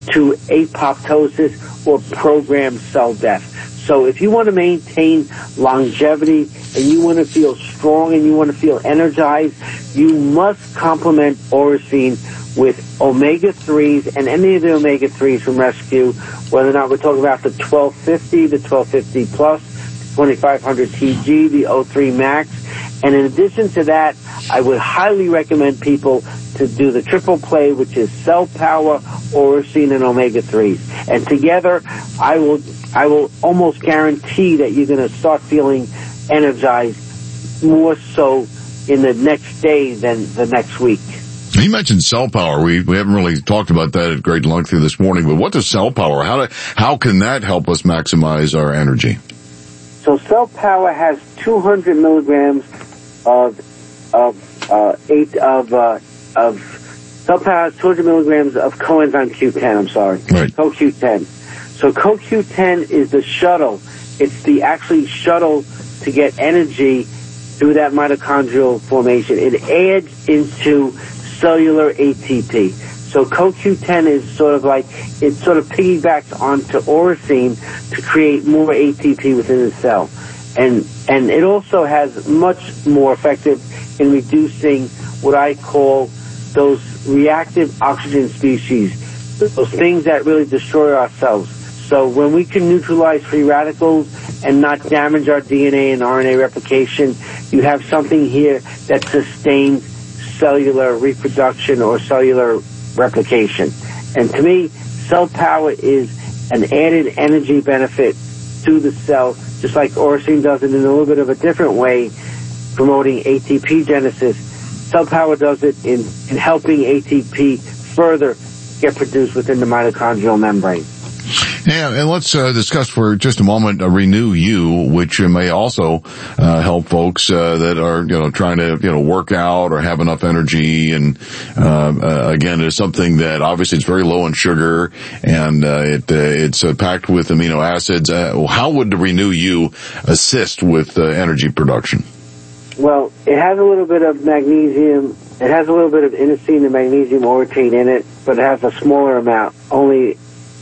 to apoptosis or programmed cell death. So if you want to maintain longevity and you want to feel strong and you want to feel energized, you must complement Oracene with omega-3s and any of the omega-3s from Rescue, whether or not we're talking about the 1250, the 1250 plus, 2500 TG, the O3 Max. And in addition to that, I would highly recommend people to do the triple play, which is Cell Power, Oracene, and omega-3s. And together, I will almost guarantee that you're going to start feeling energized more so in the next day than the next week. You mentioned Cell Power. We haven't really talked about that at great length this morning, but what does Cell Power, how can that help us maximize our energy? So Cell Power has 200 milligrams of Cell Power has 200 milligrams of coenzyme Q10, Right. CoQ10. So CoQ10 is the shuttle. It's the actually shuttle to get energy through that mitochondrial formation. It adds into cellular ATP. So CoQ10 is sort of piggybacks onto Oracene to create more ATP within the cell. And it also has much more effective in reducing what I call those reactive oxygen species, those things that really destroy our cells. So when we can neutralize free radicals and not damage our DNA and RNA replication, you have something here that sustains cellular reproduction or cellular replication. And to me, Cell Power is an added energy benefit to the cell, just like Oracene does it in a little bit of a different way, promoting ATP genesis. Cell Power does it in helping ATP further get produced within the mitochondrial membrane. Yeah, and let's discuss for just a moment Renew You, which may also help folks that are trying to work out or have enough energy. And again, it's something that obviously it's very low in sugar and it's packed with amino acids. How would the Renew You assist with energy production? Well, it has a little bit of magnesium. It has a little bit of inosine and magnesium orotate in it, but it has a smaller amount, only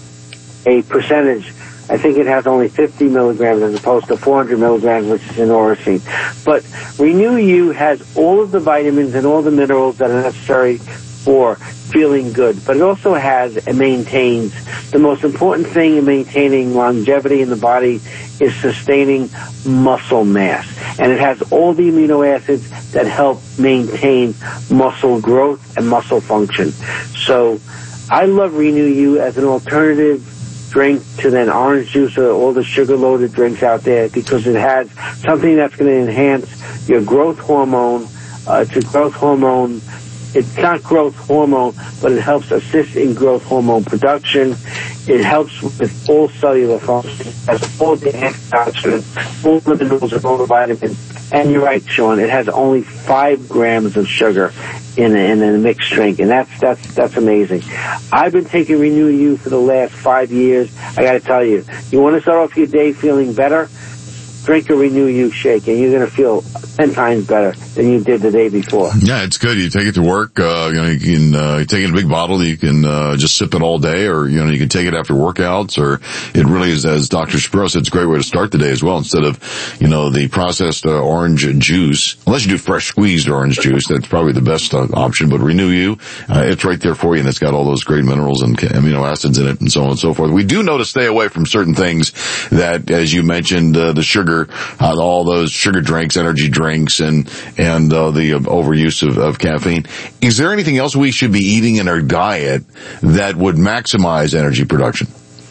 a percentage. I think it has only 50 milligrams as opposed to 400 milligrams, which is in Oracene. But Renew You has all of the vitamins and all the minerals that are necessary for feeling good. But it also has and maintains the most important thing in maintaining longevity in the body is sustaining muscle mass. And it has all the amino acids that help maintain muscle growth and muscle function. So I love Renew You as an alternative drink to then orange juice or all the sugar-loaded drinks out there because it has something that's going to enhance your growth hormone. It's a growth hormone. It's not growth hormone, but it helps assist in growth hormone production. It helps with all cellular function. It has all the antioxidants, all the minerals, and all the vitamins. And you're right, Sean. It has only 5 grams of sugar in a mixed drink, and that's amazing. I've been taking Renew You for the last 5 years. I got to tell you, you want to start off your day feeling better? Drink a Renew You shake, and you're going to feel 10 times better than you did the day before. Yeah, it's good. You take it to work. You can take it in a big bottle. You can just sip it all day, or you can take it after workouts. Or it really is, as Dr. Shapiro said, it's a great way to start the day as well. Instead of the processed orange juice, unless you do fresh squeezed orange juice, that's probably the best option. But Renew You, it's right there for you, and it's got all those great minerals and amino acids in it, and so on and so forth. We do know to stay away from certain things that, as you mentioned, the sugar, all those sugar drinks, energy drinks, and the overuse of caffeine. Is there anything else we should be eating in our diet that would maximize energy production?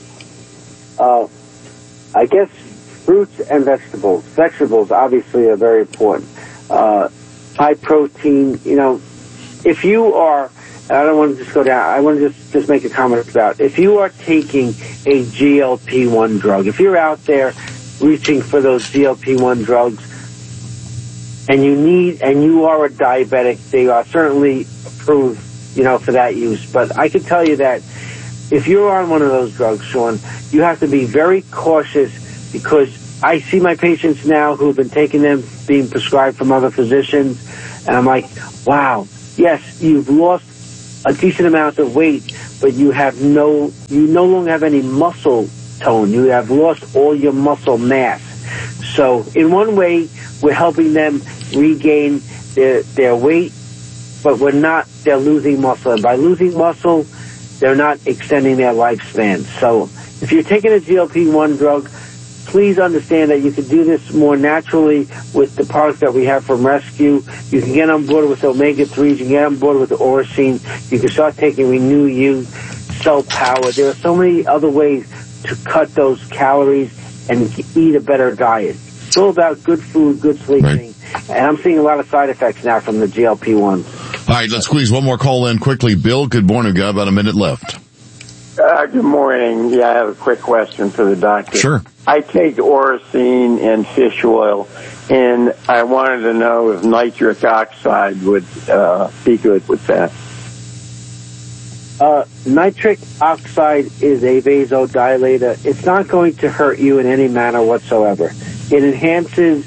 I guess fruits and vegetables. Vegetables obviously are very important. High protein. If you are, I don't want to just go down. I want to just make a comment about if you are taking a GLP-1 drug. If you're out there reaching for those GLP-1 drugs, and you are a diabetic, they are certainly approved, for that use. But I can tell you that if you're on one of those drugs, Sean, you have to be very cautious because I see my patients now who've been taking them, being prescribed from other physicians, and I'm like, wow, yes, you've lost a decent amount of weight, but you no longer have any muscle tone. You have lost all your muscle mass. So in one way, we're helping them regain their weight, but they're losing muscle. And by losing muscle, they're not extending their lifespan. So if you're taking a GLP-1 drug, please understand that you can do this more naturally with the products that we have from Rescue. You can get on board with omega-3s. You can get on board with the Oracine. You can start taking Renew You, Cell Power. There are so many other ways to cut those calories and eat a better diet. It's all about good food, good sleeping. Right. And I'm seeing a lot of side effects now from the GLP-1s. All right, let's squeeze one more call in quickly. Bill, good morning. We've got about a minute left. Good morning. Yeah, I have a quick question for the doctor. Sure. I take Oracine and fish oil, and I wanted to know if nitric oxide would be good with that. Nitric oxide is a vasodilator. It's not going to hurt you in any manner whatsoever. It enhances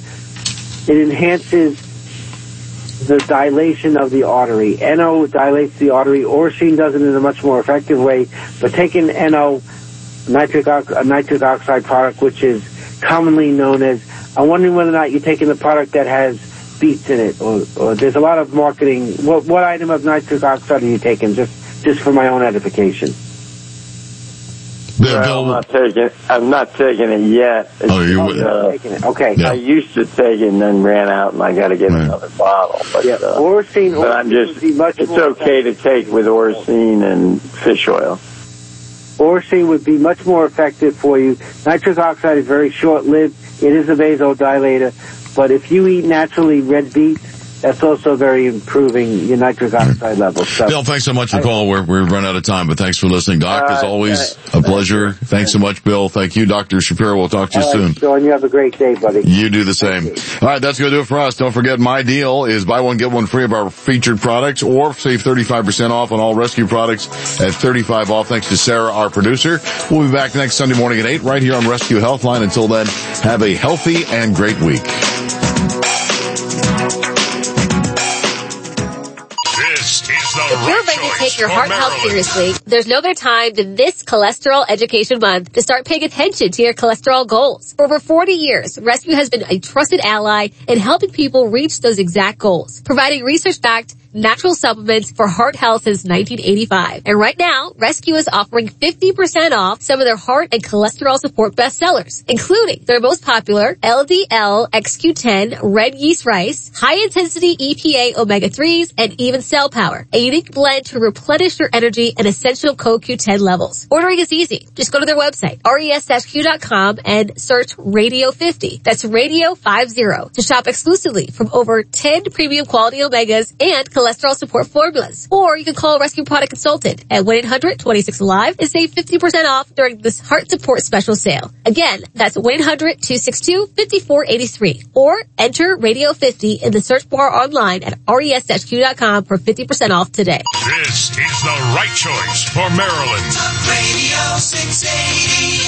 the dilation of the artery. NO dilates the artery. Oracine does it in a much more effective way. But taking NO, nitric oxide product, which is commonly known as, I'm wondering whether or not you're taking the product that has beets in it, or there's a lot of marketing. What item of nitric oxide are you taking? Just for my own edification. Well, I'm not taking it yet. Taking it. Okay. Yeah. I used to take it and then ran out, and I got to get another bottle. But, Oracine it's okay to take with Oracine and fish oil. Oracine would be much more effective for you. Nitric oxide is very short-lived. It is a vasodilator. But if you eat naturally red beets, that's also very improving your nitric oxide levels. So, Bill, thanks so much for calling. We've run out of time, but thanks for listening. Doc, as always, a pleasure. Thanks so much, Bill. Thank you, Dr. Shapiro. We'll talk to you soon. Sean, you have a great day, buddy. You do the same. All right, that's going to do it for us. Don't forget, my deal is buy one, get one free of our featured products, or save 35% off on all Rescue products at 35% off. Thanks to Sarah, our producer. We'll be back next Sunday morning at 8 right here on Rescue Healthline. Until then, have a healthy and great week. If you're ready to take your heart health seriously, there's no better time than this Cholesterol Education Month to start paying attention to your cholesterol goals. For over 40 years, Rescue has been a trusted ally in helping people reach those exact goals, providing research-backed natural supplements for heart health since 1985. And right now, Rescue is offering 50% off some of their heart and cholesterol support bestsellers, including their most popular LDL XQ10 red yeast rice, high-intensity EPA omega-3s, and even Cell Power, a unique blend to replenish your energy and essential CoQ10 levels. Ordering is easy. Just go to their website, res-q.com, and search Radio 50. That's Radio 50 to shop exclusively from over 10 premium quality omegas and cholesterol support formulas. Or you can call a Rescue Product Consultant at 1-800-26-ALIVE and save 50% off during this heart support special sale. Again, that's 1-800-262-5483. Or enter Radio 50 in the search bar online at res-q.com for 50% off today. This is the right choice for Maryland. Talk Radio 680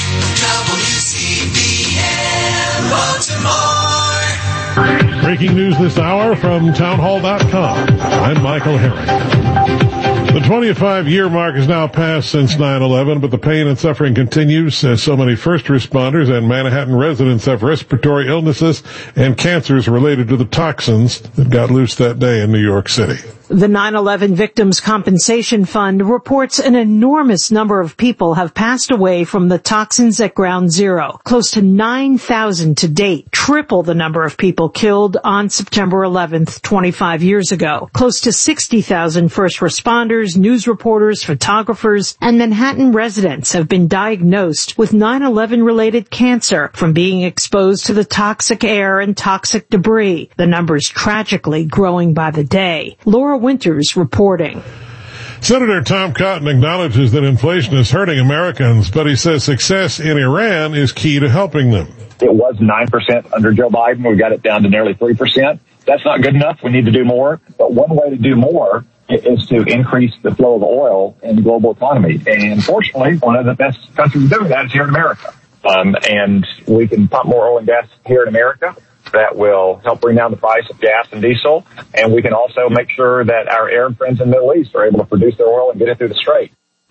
WCBM Baltimore. Breaking news this hour from townhall.com. I'm Michael Herring. The 25-year mark is now passed since 9/11, but the pain and suffering continues as so many first responders and Manhattan residents have respiratory illnesses and cancers related to the toxins that got loose that day in New York City. The 9/11 Victims Compensation Fund reports an enormous number of people have passed away from the toxins at Ground Zero, close to 9,000 to date, triple the number of people killed on September 11th, 25 years ago. Close to 60,000 first responders, news reporters, photographers, and Manhattan residents have been diagnosed with 9/11-related cancer from being exposed to the toxic air and toxic debris, the numbers tragically growing by the day. Laura Winters reporting. Senator Tom Cotton acknowledges that inflation is hurting Americans, but he says success in Iran is key to helping them. It was 9% under Joe Biden. We got it down to nearly 3%. That's not good enough. We need to do more. But one way to do more is to increase the flow of oil in the global economy. And fortunately, one of the best countries doing that is here in America. And we can pump more oil and gas here in America. That will help bring down the price of gas and diesel. And we can also make sure that our Arab friends in the Middle East are able to produce their oil and get it through the Strait.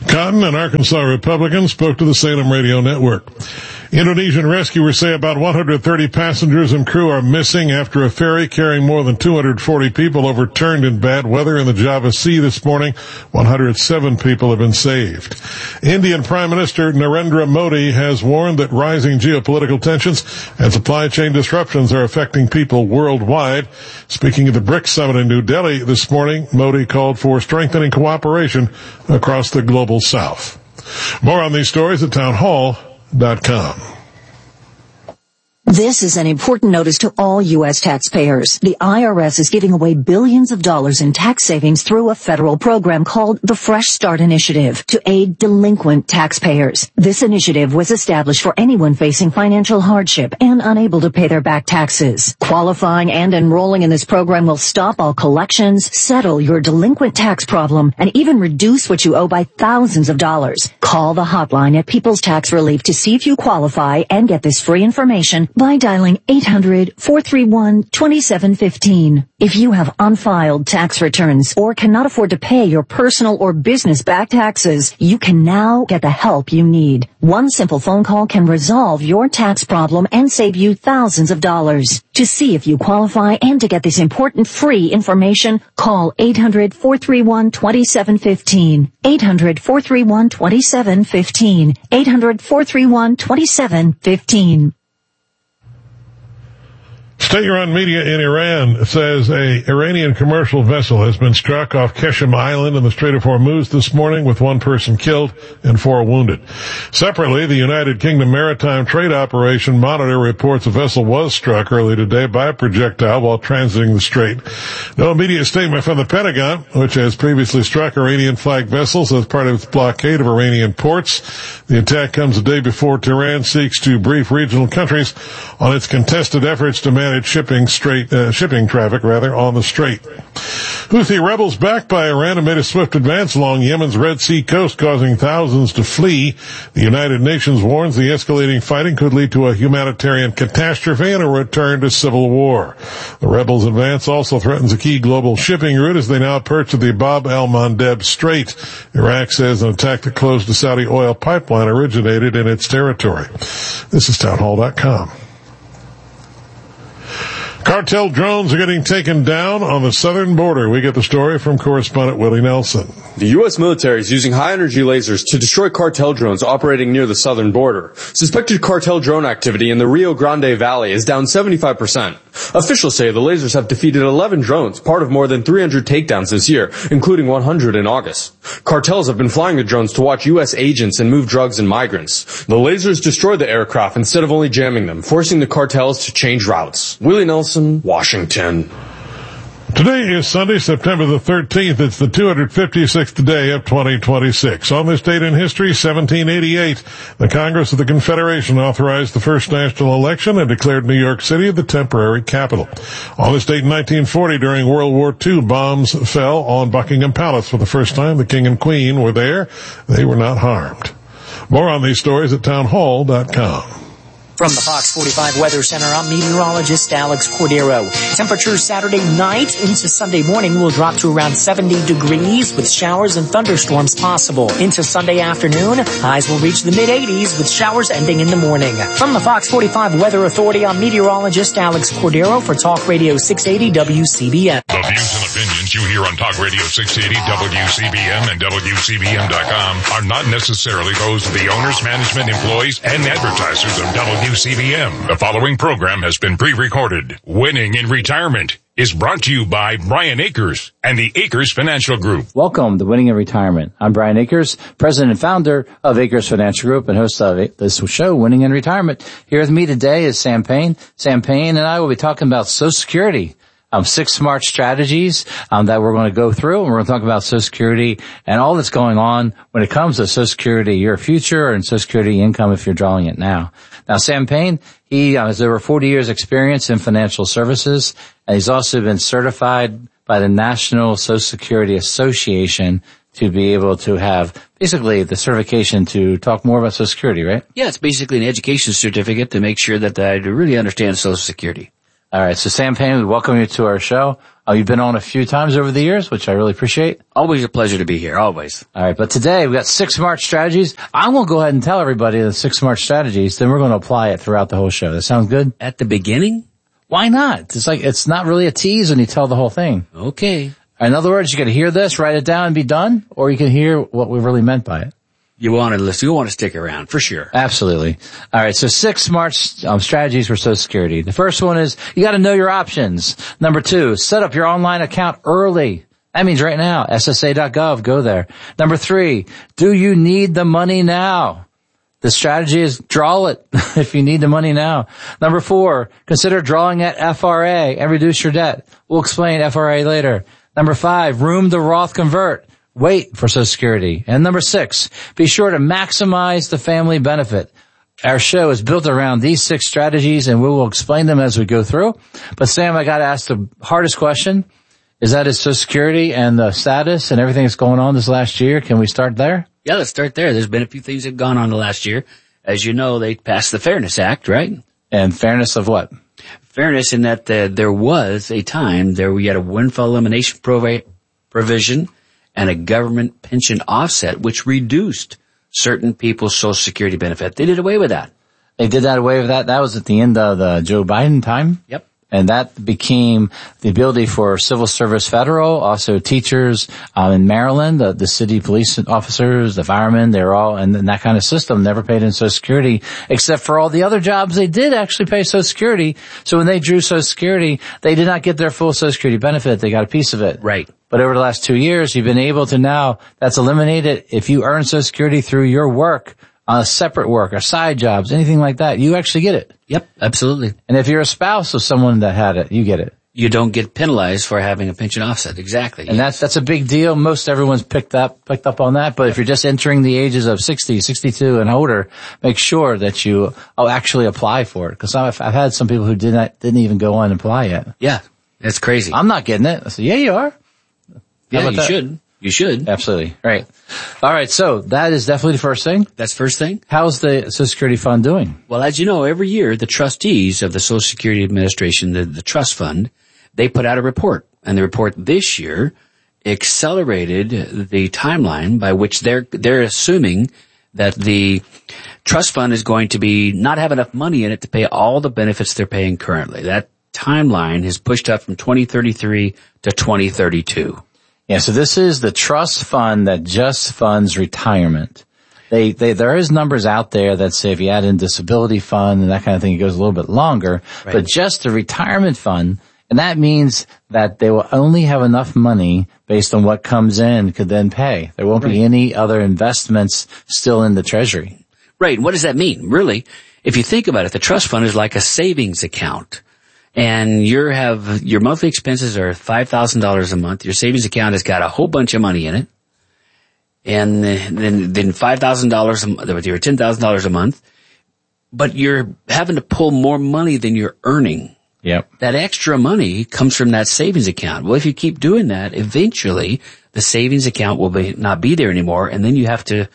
Cotton, an Arkansas Republican, spoke to the Salem Radio Network. Indonesian rescuers say about 130 passengers and crew are missing after a ferry carrying more than 240 people overturned in bad weather in the Java Sea this morning. 107 people have been saved. Indian Prime Minister Narendra Modi has warned that rising geopolitical tensions and supply chain disruptions are affecting people worldwide. Speaking at the BRICS summit in New Delhi this morning, Modi called for strengthening cooperation across the global south. More on these stories at townhall.com. This is an important notice to all U.S. taxpayers. The IRS is giving away billions of dollars in tax savings through a federal program called the Fresh Start Initiative to aid delinquent taxpayers. This initiative was established for anyone facing financial hardship and unable to pay their back taxes. Qualifying and enrolling in this program will stop all collections, settle your delinquent tax problem, and even reduce what you owe by thousands of dollars. Call the hotline at People's Tax Relief to see if you qualify and get this free information by dialing 800-431-2715. If you have unfiled tax returns or cannot afford to pay your personal or business back taxes, you can now get the help you need. One simple phone call can resolve your tax problem and save you thousands of dollars. To see if you qualify and to get this important free information, call 800-431-2715. 800-431-2715. 800-431-2715. State-run media in Iran says a Iranian commercial vessel has been struck off Keshem Island in the Strait of Hormuz this morning with one person killed and 4 wounded. Separately, the United Kingdom Maritime Trade Operation Monitor reports a vessel was struck early today by a projectile while transiting the strait. No immediate statement from the Pentagon, which has previously struck Iranian-flagged vessels as part of its blockade of Iranian ports. The attack comes a day before Tehran seeks to brief regional countries on its contested efforts to manage shipping traffic on the strait. Houthi rebels backed by Iran have made a swift advance along Yemen's Red Sea coast, causing thousands to flee. The United Nations warns the escalating fighting could lead to a humanitarian catastrophe and a return to civil war. The rebels' advance also threatens a key global shipping route as they now perch at the Bab el-Mandeb Strait. Iraq says an attack that closed a Saudi oil pipeline originated in its territory. This is townhall.com. Cartel drones are getting taken down on the southern border. We get the story from correspondent Willie Nelson. The U.S. military is using high-energy lasers to destroy cartel drones operating near the southern border. Suspected cartel drone activity in the Rio Grande Valley is down 75%. Officials say the lasers have defeated 11 drones, part of more than 300 takedowns this year, including 100 in August. Cartels have been flying the drones to watch U.S. agents and move drugs and migrants. The lasers destroy the aircraft instead of only jamming them, forcing the cartels to change routes. Willie Nelson, Washington. Today is Sunday, September the 13th. It's the 256th day of 2026. On this date in history, 1788, the Congress of the Confederation authorized the first national election and declared New York City the temporary capital. On this date in 1940, during World War II, bombs fell on Buckingham Palace for the first time. The King and Queen were there. They were not harmed. More on these stories at townhall.com. From the Fox 45 Weather Center, I'm meteorologist Alex Cordero. Temperatures Saturday night into Sunday morning will drop to around 70 degrees with showers and thunderstorms possible. Into Sunday afternoon, highs will reach the mid-80s with showers ending in the morning. From the Fox 45 Weather Authority, I'm meteorologist Alex Cordero for Talk Radio 680 WCBM. The views and opinions you hear on Talk Radio 680 WCBM and WCBM.com are not necessarily those of the owners, management, employees, and advertisers of WCBM. The following program has been pre-recorded. Winning in Retirement is brought to you by Brian Akers and the Akers Financial Group. Welcome to Winning in Retirement. I'm Brian Akers, president and founder of Akers Financial Group and host of this show, Winning in Retirement. Here with me today is Sam Payne. Sam Payne and I will be talking about Social Security. 6 smart strategies that we're going to go through, and we're going to talk about Social Security and all that's going on when it comes to Social Security, your future, and Social Security income if you're drawing it now. Now, Sam Payne, he has over 40 years experience in financial services, and he's also been certified by the National Social Security Association to be able to have basically the certification to talk more about Social Security, right? Yeah, it's basically an education certificate to make sure that I really understand Social Security. All right, so Sam Payne, we welcome you to our show. You've been on a few times over the years, which I really appreciate. Always a pleasure to be here, always. All right, but today we got 6 smart strategies. I'm going to go ahead and tell everybody the 6 smart strategies, then we're going to apply it throughout the whole show. That sounds good? At the beginning? Why not? It's not really a tease when you tell the whole thing. Okay. In other words, you got to hear this, write it down, and be done, or you can hear what we really meant by it. You want to listen. You want to stick around, for sure. Absolutely. All right, so 6 smart strategies for Social Security. The first one is you got to know your options. Number 2, set up your online account early. That means right now, SSA.gov, go there. Number 3, do you need the money now? The strategy is draw it if you need the money now. Number 4, consider drawing at FRA and reduce your debt. We'll explain FRA later. Number 5, room the Roth convert. Wait for Social Security. And number 6, be sure to maximize the family benefit. Our show is built around these 6 strategies, and we will explain them as we go through. But Sam, I got to ask the hardest question. Is Social Security and the status and everything that's going on this last year? Can we start there? Yeah, let's start there. There's been a few things that have gone on the last year. As you know, they passed the Fairness Act, right? And fairness of what? Fairness in that there was a time there we had a windfall elimination provision and a government pension offset, which reduced certain people's Social Security benefit. They did away with that. They did away with that. That was at the end of the Joe Biden time. Yep. And that became the ability for civil service federal, also teachers in Maryland, the city police officers, the firemen, they're all in that kind of system, never paid in Social Security, except for all the other jobs they did actually pay Social Security. So when they drew Social Security, they did not get their full Social Security benefit. They got a piece of it. Right. But over the last 2 years, you've been able to now, that's eliminated. If you earn Social Security through your work, separate work or side jobs, anything like that, you actually get it. Yep, absolutely. And if you're a spouse of someone that had it, you get it. You don't get penalized for having a pension offset. Exactly. And that's a big deal. Most everyone's picked up on that. But if you're just entering the ages of 60, 62 and older, make sure that you actually apply for it. Because I've had some people who didn't even go on and apply yet. Yeah, that's crazy. I'm not getting it. I said, yeah, you are. Yeah, you should. You should. Absolutely. Right. All right. So that is definitely the first thing. That's first thing. How's the Social Security Fund doing? Well, as you know, every year the trustees of the Social Security Administration, the trust fund, they put out a report. And the report this year accelerated the timeline by which they're assuming that the trust fund is going to be not have enough money in it to pay all the benefits they're paying currently. That timeline is pushed up from 2033 to 2032. Yeah, so this is the trust fund that just funds retirement. There is numbers out there that say if you add in disability fund and that kind of thing, it goes a little bit longer. Right. But just the retirement fund, and that means that they will only have enough money based on what comes in could then pay. There won't be any other investments still in the Treasury. Right. What does that mean? Really, if you think about it, the trust fund is like a savings account. And your monthly expenses are $5,000 a month. Your savings account has got a whole bunch of money in it. And then $5,000 a month, or $10,000 a month. But you're having to pull more money than you're earning. Yep. That extra money comes from that savings account. Well, if you keep doing that, eventually the savings account will not be there anymore. And then you have to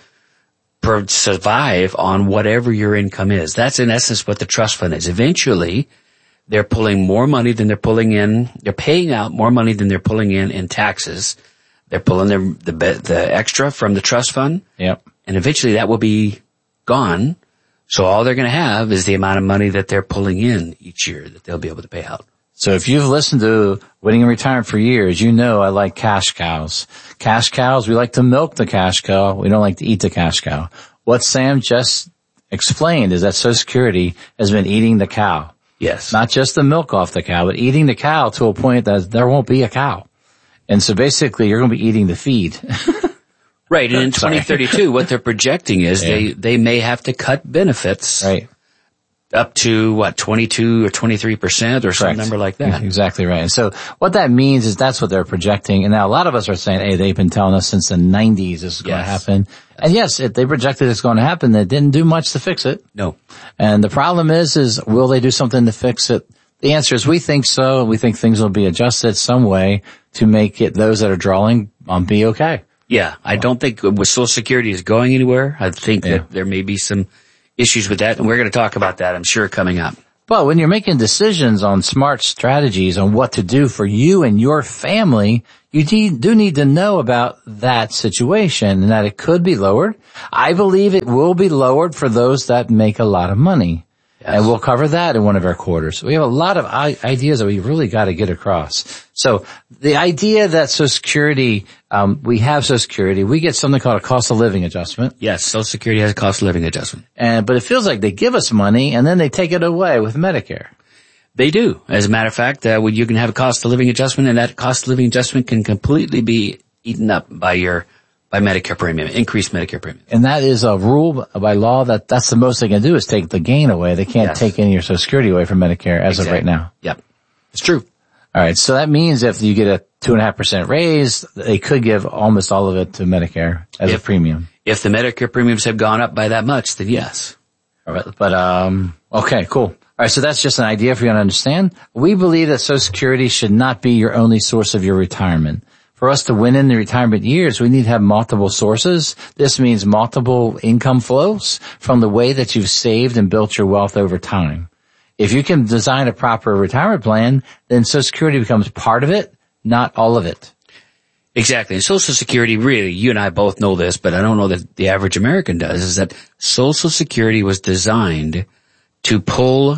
survive on whatever your income is. That's in essence what the trust fund is. Eventually, they're pulling more money than they're pulling in. They're paying out more money than they're pulling in taxes. They're pulling the extra from the trust fund. Yep. And eventually that will be gone. So all they're going to have is the amount of money that they're pulling in each year that they'll be able to pay out. So if you've listened to Winning in Retirement for years, you know I like cash cows. Cash cows, we like to milk the cash cow. We don't like to eat the cash cow. What Sam just explained is that Social Security has been eating the cow. Yes. Not just the milk off the cow, but eating the cow to a point that there won't be a cow. And so basically you're going to be eating the feed. Right. And in 2032, what they're projecting is they may have to cut benefits. Right. Up to 22 or 23% or some number like that. Exactly right. And so what that means is that's what they're projecting. And now a lot of us are saying, hey, they've been telling us since the 90s this is going to happen. And yes, if they projected it's going to happen, they didn't do much to fix it. No. And the problem is will they do something to fix it? The answer is we think so. We think things will be adjusted some way to make it those that are drawing be okay. Yeah. I don't think Social Security is going anywhere. I think that there may be some issues with that, and we're going to talk about that, I'm sure, coming up. But when you're making decisions on smart strategies on what to do for you and your family, you do need to know about that situation and that it could be lowered. I believe it will be lowered for those that make a lot of money. Yes. And we'll cover that in one of our quarters. We have a lot of ideas that we really got to get across. So the idea that Social Security, we have Social Security, we get something called a cost of living adjustment. Yes, Social Security has a cost of living adjustment. But it feels like they give us money and then they take it away with Medicare. They do. As a matter of fact, you can have a cost of living adjustment, and that cost of living adjustment can completely be eaten up by Medicare premium, increased Medicare premium. And that is a rule by law that's the most they can do is take the gain away. They can't take any of your Social Security away from Medicare as of right now. Yep. It's true. All right. So that means if you get a 2.5% raise, they could give almost all of it to Medicare as a premium. If the Medicare premiums have gone up by that much, then yes. All right. But, okay, cool. All right. So that's just an idea for you to understand. We believe that Social Security should not be your only source of your retirement. For us to win in the retirement years, we need to have multiple sources. This means multiple income flows from the way that you've saved and built your wealth over time. If you can design a proper retirement plan, then Social Security becomes part of it, not all of it. Exactly. And Social Security, really, you and I both know this, but I don't know that the average American does, is that Social Security was designed to pull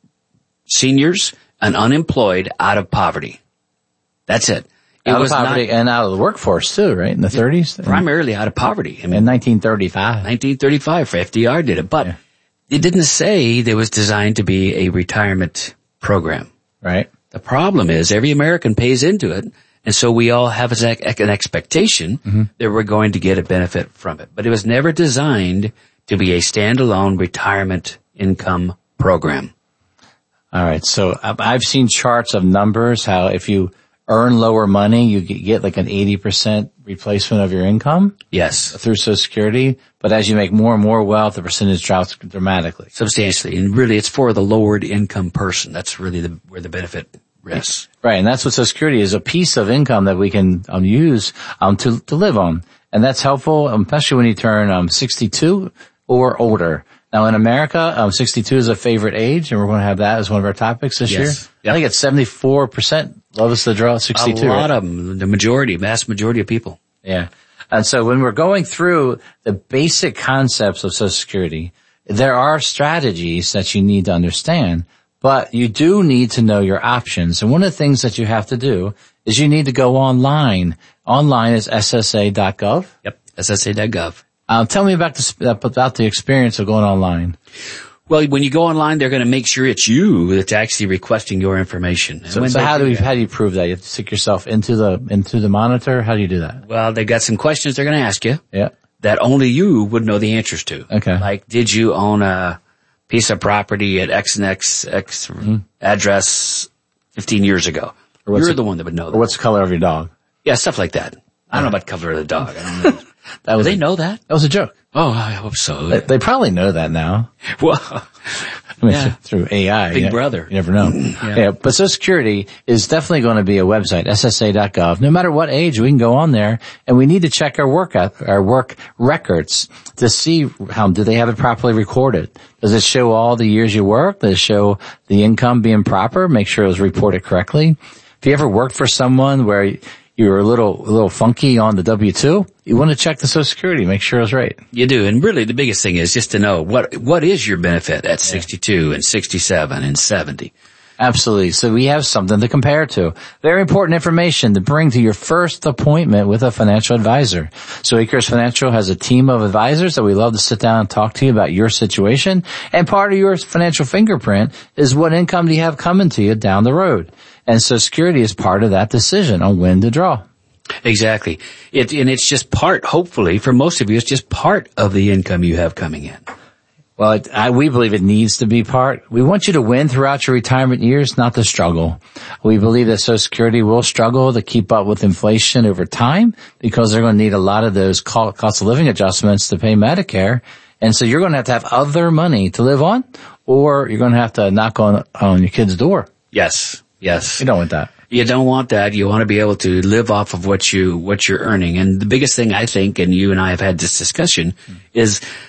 seniors and unemployed out of poverty. That's it. Out of poverty and out of the workforce too, right? In the 30s? Primarily out of poverty. In 1935. 1935, FDR did it. But it didn't say it was designed to be a retirement program. Right. The problem is every American pays into it, and so we all have an expectation that we're going to get a benefit from it. But it was never designed to be a standalone retirement income program. All right. So I've seen charts of numbers, how if you earn lower money, you get like an 80% replacement of your income. Yes. Through Social Security. But as you make more and more wealth, the percentage drops dramatically. Substantially. And really it's for the lowered income person. That's really where the benefit rests. Right. And that's what Social Security is, a piece of income that we can use to live on. And that's helpful, especially when you turn 62 or older. Now in America, 62 is a favorite age, and we're going to have that as one of our topics this year. Yep. I think it's 74% love us to draw 62. A lot of them, the vast majority of people. Yeah. And so when we're going through the basic concepts of Social Security, there are strategies that you need to understand, but you do need to know your options. And one of the things that you have to do is you need to go online. Online is SSA.gov. Yep, SSA.gov. Tell me about the experience of going online. Well, when you go online, they're going to make sure it's you that's actually requesting your information. So how do you prove that? You have to stick yourself into the monitor? How do you do that? Well, they got some questions they're going to ask you. Yeah. That only you would know the answers to. Okay. Like, did you own a piece of property at X and X address 15 years ago? You're the one that would know that. Or what's the color of your dog? Yeah, stuff like that. I don't know about the color of the dog. I don't know. Do they know that? That was a joke. Oh, I hope so. They probably know that now. Well, through AI. Big brother. You never know. Yeah. But Social Security is definitely going to be a website, SSA.gov. No matter what age, we can go on there, and we need to check our work records to see do they have it properly recorded? Does it show all the years you worked? Does it show the income being proper? Make sure it was reported correctly. If you ever worked for someone where you're a little funky on the W-2, you want to check the Social Security, make sure it's right. You do. And really the biggest thing is just to know what is your benefit at 62 and 67 and 70. Absolutely. So we have something to compare to. Very important information to bring to your first appointment with a financial advisor. So Acres Financial has a team of advisors that we love to sit down and talk to you about your situation. And part of your financial fingerprint is what income do you have coming to you down the road. And Social Security is part of that decision on when to draw. Exactly. And it's just part, hopefully, for most of you, it's just part of the income you have coming in. Well, we believe it needs to be part. We want you to win throughout your retirement years, not to struggle. We believe that Social Security will struggle to keep up with inflation over time because they're going to need a lot of those cost of living adjustments to pay Medicare. And so you're going to have other money to live on, or you're going to have to knock on your kid's door. Yes. Yes. You don't want that. You don't want that. You want to be able to live off of what you're earning. And the biggest thing I think, and you and I have had this discussion, is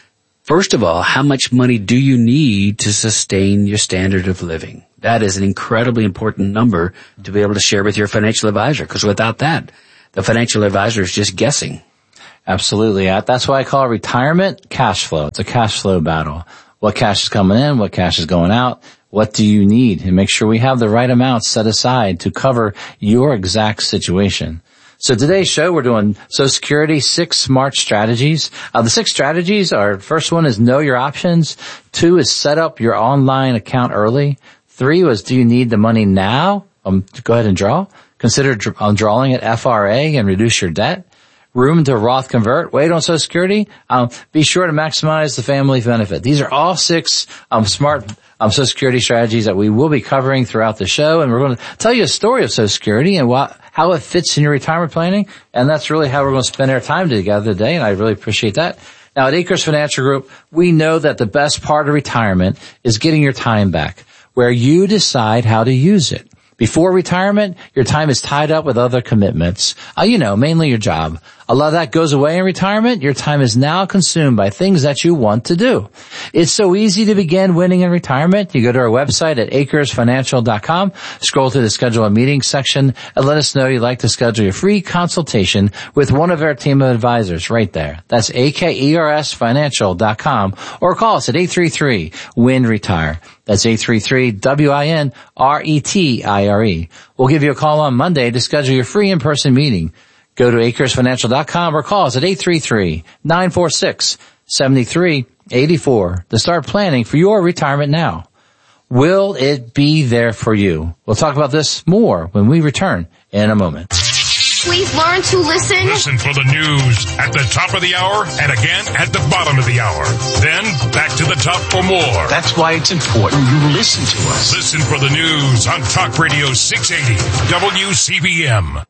First of all, how much money do you need to sustain your standard of living? That is an incredibly important number to be able to share with your financial advisor, because without that, the financial advisor is just guessing. Absolutely. That's why I call it retirement cash flow. It's a cash flow battle. What cash is coming in? What cash is going out? What do you need? And make sure we have the right amount set aside to cover your exact situation. So today's show, we're doing Social Security 6 smart strategies. The 6 strategies are, first one is know your options. 2 is set up your online account early. 3 was, do you need the money now? Go ahead and draw. Consider drawing at FRA and reduce your debt. Room to Roth convert. Wait on Social Security. Be sure to maximize the family benefit. These are all 6 smart Social Security strategies that we will be covering throughout the show, and we're going to tell you a story of Social Security and how it fits in your retirement planning, and that's really how we're going to spend our time together today, and I really appreciate that. Now, at Acres Financial Group, we know that the best part of retirement is getting your time back, where you decide how to use it. Before retirement, your time is tied up with other commitments, mainly your job. A lot of that goes away in retirement. Your time is now consumed by things that you want to do. It's so easy to begin winning in retirement. You go to our website at acresfinancial.com, scroll to the schedule a meeting section, and let us know you'd like to schedule your free consultation with one of our team of advisors right there. That's AKERSfinancial.com, or call us at 833-WIN-RETIRE. That's 833-WINRETIRE. We'll give you a call on Monday to schedule your free in-person meeting. Go to acresfinancial.com or call us at 833-946-7384 to start planning for your retirement now. Will it be there for you? We'll talk about this more when we return in a moment. Please learn to listen. Listen for the news at the top of the hour and again at the bottom of the hour. Then back to the top for more. That's why it's important you listen to us. Listen for the news on Talk Radio 680 WCBM.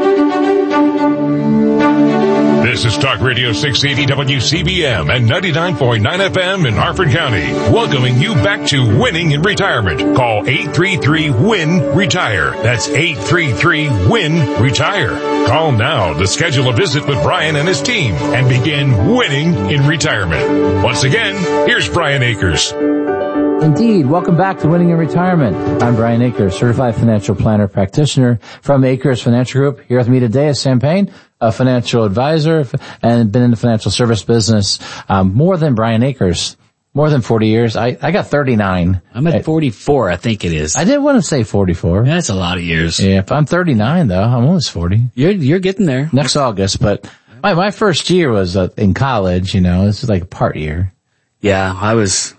This is Talk Radio 680 WCBM and 99.9 FM in Harford County, welcoming you back to winning in retirement. Call 833-WIN-RETIRE. That's 833-WIN-RETIRE. Call now to schedule a visit with Brian and his team and begin winning in retirement. Once again, here's Brian Akers. Indeed. Welcome back to Winning in Retirement. I'm Brian Akers, certified financial planner practitioner from Acres Financial Group. Here with me today is Sam Payne, a financial advisor and been in the financial service business more than Brian Akers, more than 40 years. I got 39. I'm at 44, I think it is. I didn't want to say 44. That's a lot of years. Yeah, I'm 39 though. I'm almost 40. You're getting there. Next August, but my first year was in college, This is like a part year. Yeah, I was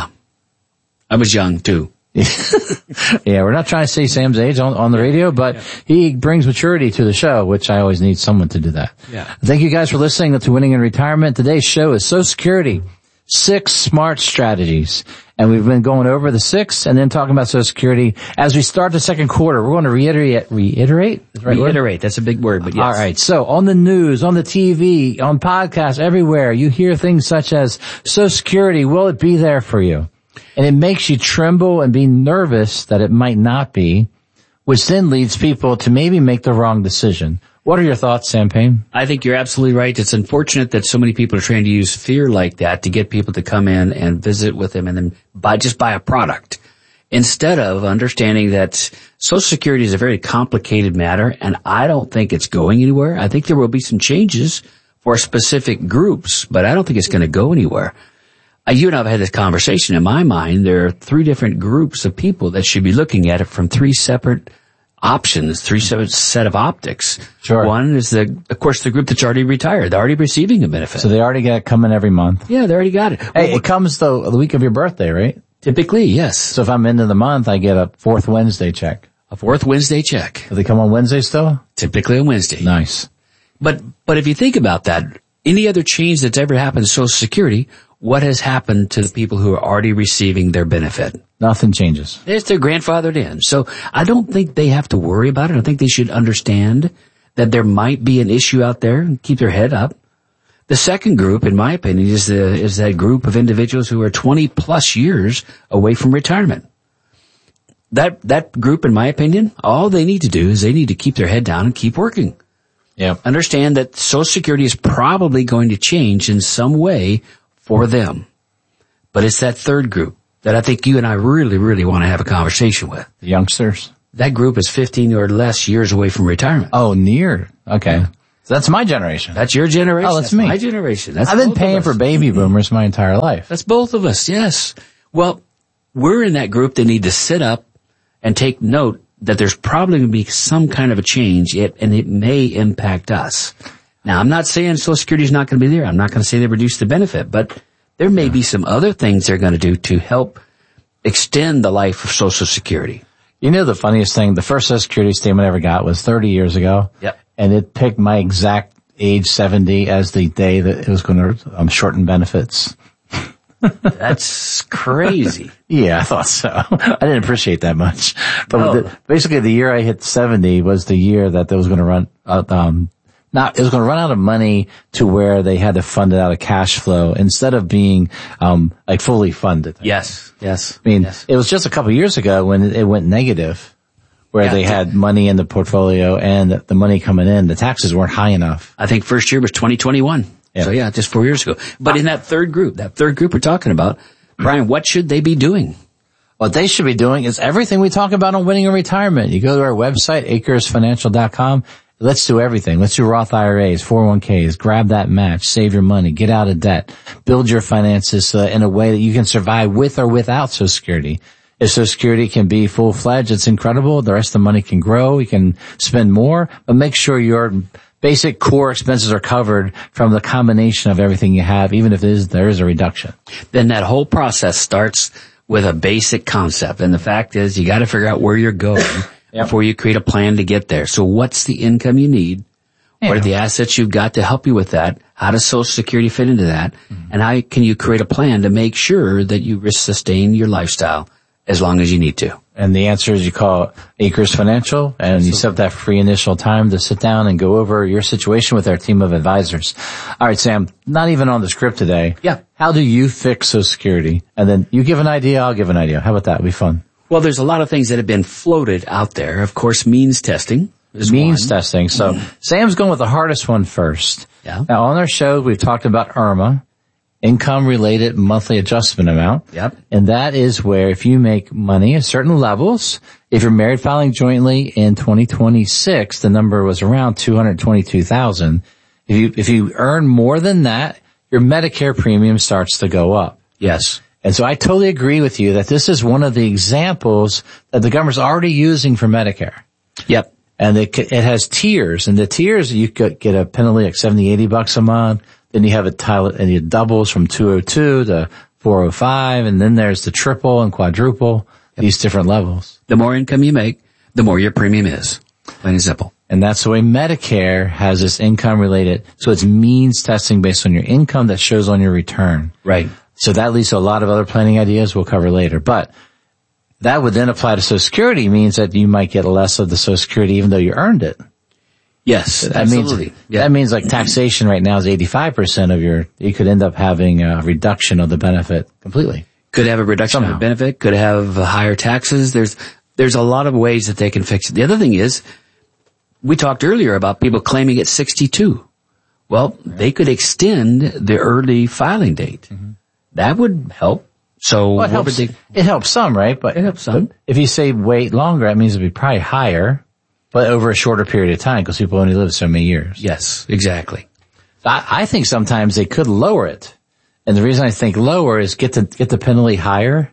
young too. Yeah, we're not trying to say Sam's age on the radio, but he brings maturity to the show, which I always need someone to do that. Yeah. Thank you guys for listening to Winning in Retirement. Today's show is Social Security, 6 smart strategies. And we've been going over the 6 and then talking about Social Security. As we start the second quarter, we're going to reiterate? Is that right? Reiterate. That's a big word, but yes. All right. So on the news, on the TV, on podcasts, everywhere, you hear things such as Social Security, will it be there for you? And it makes you tremble and be nervous that it might not be, which then leads people to maybe make the wrong decision. What are your thoughts, Sam Payne? I think you're absolutely right. It's unfortunate that so many people are trying to use fear like that to get people to come in and visit with them and then buy a product, instead of understanding that Social Security is a very complicated matter, and I don't think it's going anywhere. I think there will be some changes for specific groups, but I don't think it's going to go anywhere. You and I have had this conversation. In my mind, there are 3 different groups of people that should be looking at it from 3 separate options, 3 separate set of optics. Sure. One is of course, the group that's already retired. They're already receiving a benefit. So they already got it coming every month. Yeah, they already got it. Hey, it comes the week of your birthday, right? Typically, yes. So if I'm into the month, I get a 4th Wednesday check. A 4th Wednesday check. Do they come on Wednesday still? Typically on Wednesday. Nice. But if you think about that, any other change that's ever happened to Social Security, what has happened to the people who are already receiving their benefit? Nothing changes. They're grandfathered in. So I don't think they have to worry about it. I think they should understand that there might be an issue out there and keep their head up. The second group, in my opinion, is that group of individuals who are 20 plus years away from retirement. That group, in my opinion, all they need to do is they need to keep their head down and keep working. Yeah. Understand that Social Security is probably going to change in some way for them. But it's that third group that I think you and I really, really want to have a conversation with. The youngsters? That group is 15 or less years away from retirement. Oh, near. Okay. Yeah. So that's my generation. That's your generation. Oh, that's me. My generation. That's I've been paying for baby boomers my entire life. That's both of us, yes. Well, we're in that group that need to sit up and take note that there's probably going to be some kind of a change, and it may impact us. Now, I'm not saying Social Security is not going to be there. I'm not going to say they reduce the benefit, but there may be some other things they're going to do to help extend the life of Social Security. You know the funniest thing? The first Social Security statement I ever got was 30 years ago. Yep. And it picked my exact age 70 as the day that it was going to shorten benefits. That's crazy. Yeah, I thought so. I didn't appreciate that much. But basically the year I hit 70 was the year that there was going to run out, it was going to run out of money to where they had to fund it out of cash flow instead of being, like fully funded. Yes. I mean, It was just a couple of years ago when it went negative, where they had money in the portfolio and the money coming in, the taxes weren't high enough. I think first year was 2021. Yeah. So just 4 years ago. But in that third group we're talking about, Brian, what should they be doing? What they should be doing is everything we talk about on Winning in Retirement. You go to our website, acresfinancial.com. Let's do everything. Let's do Roth IRAs, 401ks, grab that match, save your money, get out of debt, build your finances in a way that you can survive with or without Social Security. If Social Security can be full-fledged, it's incredible. The rest of the money can grow. You can spend more, but make sure your basic core expenses are covered from the combination of everything you have, even if there is a reduction. Then that whole process starts with a basic concept. And the fact is you got to figure out where you're going before you create a plan to get there. So what's the income you need? What are the assets you've got to help you with that? How does Social Security fit into that? Mm-hmm. And how can you create a plan to make sure that you sustain your lifestyle as long as you need to? And the answer is you call Acres Financial, and you set up that free initial time to sit down and go over your situation with our team of advisors. All right, Sam, not even on the script today. Yeah. How do you fix Social Security? And then you give an idea, I'll give an idea. How about that? It'll be fun. Well, there's a lot of things that have been floated out there. Of course, means testing is means one. Testing. So Sam's going with the hardest one first. Yeah. Now, on our show, we've talked about IRMA. Income-related monthly adjustment amount. Yep. And that is where if you make money at certain levels, if you're married filing jointly in 2026, the number was around $222,000. If you earn more than that, your Medicare premium starts to go up. Yes. And so I totally agree with you that this is one of the examples that the government's already using for Medicare. Yep. And it has tiers, and the tiers, you could get a penalty like $70, $80 a month. Then you have and it doubles from 202 to 405, and then there's the triple and quadruple, these different levels. The more income you make, the more your premium is. Plain and simple. And that's the way Medicare has this income related. So it's means testing based on your income that shows on your return. Right. So that leads to a lot of other planning ideas we'll cover later. But that would then apply to Social Security, means that you might get less of the Social Security even though you earned it. Yes, absolutely. That means like taxation right now is 85% of you could end up having a reduction of the benefit completely. Could have a reduction of the benefit, could have higher taxes. There's a lot of ways that they can fix it. The other thing is, we talked earlier about people claiming at 62. Well, they could extend the early filing date. Mm-hmm. That would help. So it helps some, right? But it helps some. If you say wait longer, that means it'd be probably higher. But over a shorter period of time, because people only live so many years. Yes, exactly. I think sometimes they could lower it. And the reason I think lower is get the penalty higher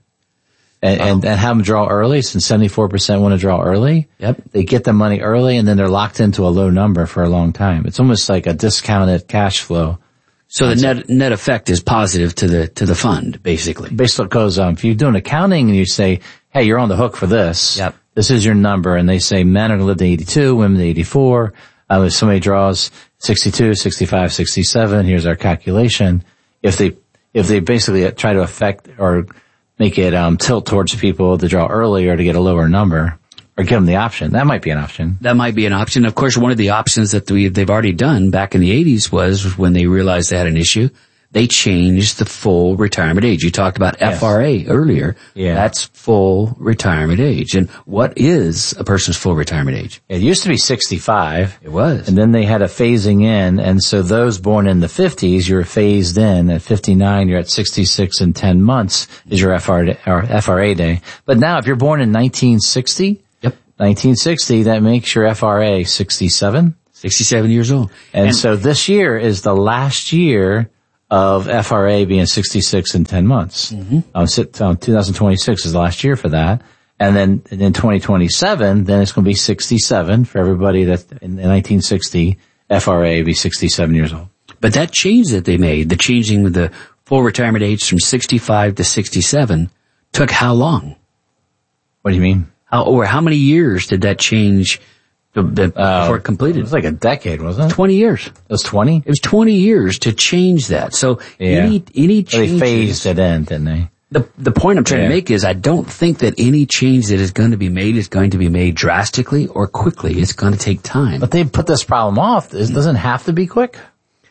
and have them draw early, since 74% want to draw early. Yep. They get the money early and then they're locked into a low number for a long time. It's almost like a discounted cash flow. So the net effect is positive to the fund, basically. Basically, because if you're doing accounting and you say, hey, you're on the hook for this. Yep. This is your number, and they say men are going to live to 82, women to 84. If somebody draws 62, 65, 67, here's our calculation. If they basically try to affect or make it tilt towards people to draw early or to get a lower number, or give them the option, that might be an option. That might be an option. Of course, one of the options that they've already done back in the 80s was when they realized they had an issue, they changed the full retirement age. You talked about FRA earlier. Yeah. That's full retirement age. And what is a person's full retirement age? It used to be 65. It was. And then they had a phasing in. And so those born in the 50s, you're phased in. At 59, you're at 66 and 10 months is your FRA day. But now if you're born in 1960, 1960, that makes your FRA 67. 67 years old. And so this year is the last year of FRA being 66 and 10 months. 2026 is the last year for that. And then in 2027, then it's going to be 67 for everybody that in 1960, FRA be 67 years old. But that change that they made, the changing of the full retirement age from 65 to 67, took how long? What do you mean? How many years did that change before it completed? It was like a decade, wasn't it? 20 years. It was 20? It was 20 years to change that. So any changes, they phased it in, didn't they? The point I'm trying to make is I don't think that any change that is going to be made drastically or quickly. It's going to take time. But they put this problem off. It doesn't have to be quick.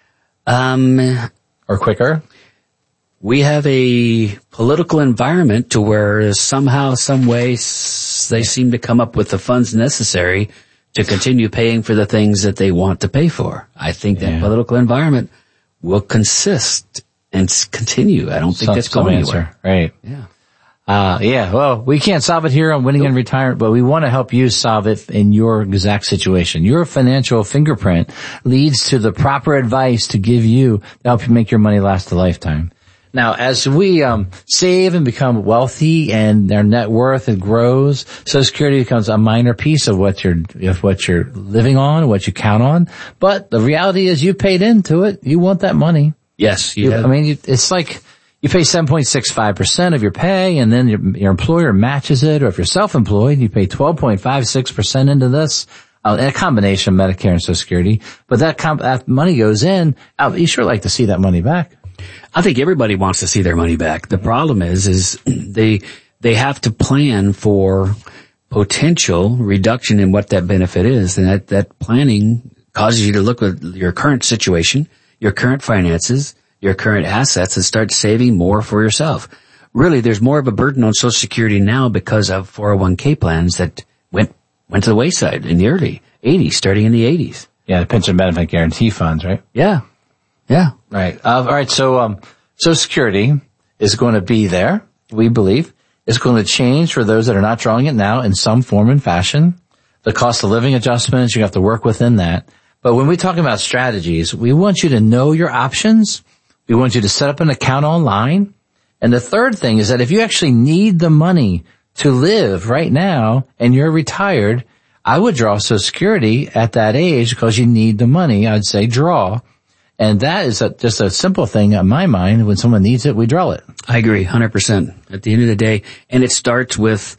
Or quicker. We have a political environment to where somehow, some way, they seem to come up with the funds necessary to continue paying for the things that they want to pay for. I think that political environment will consist and continue. I don't think that's going anywhere. Right. Yeah. Well, we can't solve it here on Winning in Retirement, but we want to help you solve it in your exact situation. Your financial fingerprint leads to the proper advice to give you to help you make your money last a lifetime. Now, as we save and become wealthy and our net worth it grows, Social Security becomes a minor piece of what you're living on, what you count on. But the reality is you paid into it. You want that money. Yes. It's like you pay 7.65% of your pay, and then your employer matches it. Or if you're self-employed, you pay 12.56% into this. A combination of Medicare and Social Security. But that money goes in. You sure like to see that money back. I think everybody wants to see their money back. The problem is they have to plan for potential reduction in what that benefit is. And that planning causes you to look at your current situation, your current finances, your current assets, and start saving more for yourself. Really, there's more of a burden on Social Security now because of 401k plans that went to the wayside in the early 80s, starting in the 80s. Yeah, the pension benefit guarantee funds, right? Yeah. Right. All right. So, Social Security is going to be there, we believe. It's going to change for those that are not drawing it now in some form and fashion. The cost of living adjustments, you have to work within that. But when we talk about strategies, we want you to know your options. We want you to set up an account online. And the third thing is that if you actually need the money to live right now and you're retired, I would draw Social Security at that age because you need the money. I'd say draw. And that is just a simple thing in my mind. When someone needs it, we draw it. I agree 100% at the end of the day. And it starts with,